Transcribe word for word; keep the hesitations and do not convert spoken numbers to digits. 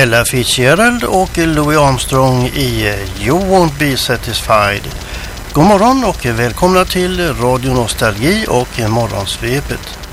Ella Fitzgerald och Louis Armstrong i You Won't Be Satisfied. God morgon och välkomna till Radio Nostalgi och Morgonsvepet.